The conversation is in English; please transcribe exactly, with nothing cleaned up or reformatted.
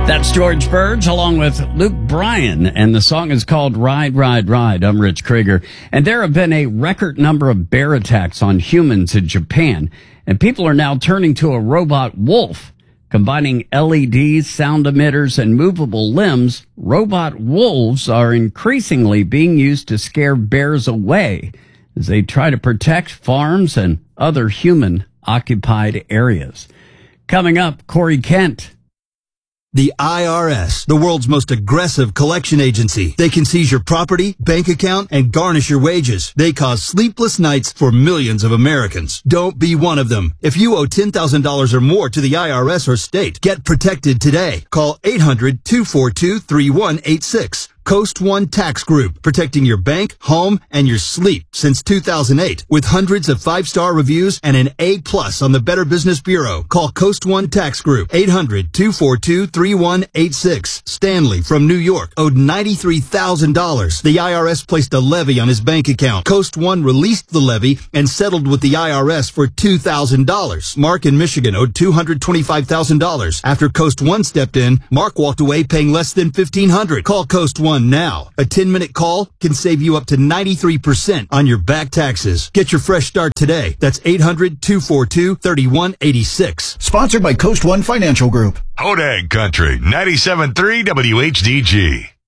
That's George Burge along with Luke Bryan, and the song is called Ride, Ride, Ride. I'm Rich Krieger. And there have been a record number of bear attacks on humans in Japan, and people are now turning to a robot wolf. Combining L E Ds, sound emitters, and movable limbs, robot wolves are increasingly being used to scare bears away as they try to protect farms and other human-occupied areas. Coming up, Corey Kent. The I R S, the world's most aggressive collection agency. They can seize your property, bank account, and garnish your wages. They cause sleepless nights for millions of Americans. Don't be one of them. If you owe ten thousand dollars or more to the I R S or state, get protected today. Call eight hundred, two four two, three one eight six. Coast One Tax Group, protecting your bank, home, and your sleep since two thousand eight. With hundreds of five-star reviews and an A plus on the Better Business Bureau. Call Coast One Tax Group, eight hundred, two four two, three one eight six. Stanley from New York owed ninety-three thousand dollars. The I R S placed a levy on his bank account. Coast One released the levy and settled with the I R S for two thousand dollars. Mark in Michigan owed two hundred twenty-five thousand dollars. After Coast One stepped in, Mark walked away paying less than fifteen hundred dollars. Call Coast One now. A ten-minute call can save you up to ninety-three percent on your back taxes. Get your fresh start today. That's eight hundred, two four two, three one eight six. Sponsored by Coast One Financial Group. Hodag Country, ninety-seven point three W H D G.